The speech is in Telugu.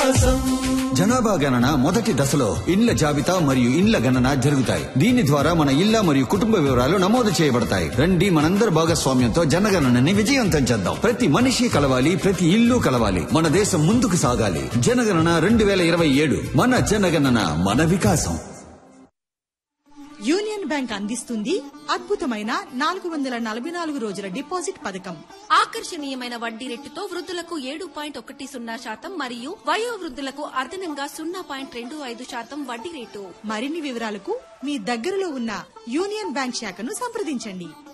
జనాభా గణన మొదటి దశలో ఇండ్ల జాబితా మరియు ఇండ్ల గణన జరుగుతాయి. దీని ద్వారా మన ఇళ్ల మరియు కుటుంబ వివరాలు నమోదు చేయబడతాయి. రండి మనందరి భాగస్వామ్యంతో జనగణనని విజయవంతం చేద్దాం. ప్రతి మనిషి కలవాలి, ప్రతి ఇల్లు కలవాలి. మన దేశం ముందుకు సాగాలి. జనగణన 2027. మన జనగణన మన వికాసం. యూనియన్ బ్యాంక్ అందిస్తుంది అద్భుతమైన 444 రోజుల డిపాజిట్ పథకం. ఆకర్షణీయమైన వడ్డీ రేటుతో వృద్ధులకు 7.10% మరియు వయో వృద్ధులకు అదనంగా 0.25% వడ్డీ రేటు. మరిన్ని వివరాలకు మీ దగ్గరలో ఉన్న యూనియన్ బ్యాంక్ శాఖను సంప్రదించండి.